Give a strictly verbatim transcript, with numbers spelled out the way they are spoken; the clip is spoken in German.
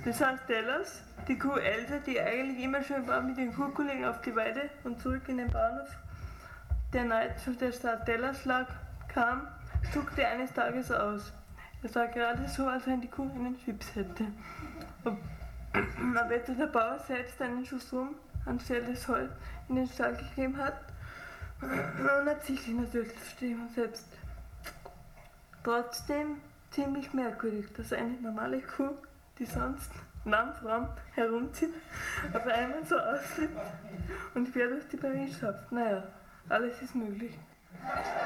Das heißt, Dallas, die Kuh Elsa, die eigentlich immer schon war mit den Kuhkollegen auf die Weide und zurück in den Bahnhof, der Neid zu der Stadt Dallas lag, kam, zuckte eines Tages aus. Er sah gerade so, als wenn die Kuh einen Schwips hätte. Aber etwa der Bauer selbst einen Schuss rum, anstelle des Heu in den Stall gegeben hat, unabsichtlich natürlich, das verstehe man selbst. Trotzdem ziemlich merkwürdig, dass eine normale Kuh, die sonst landfrau herumzieht, auf einmal so aussieht und quer durch die Paris schafft. Naja, alles ist möglich.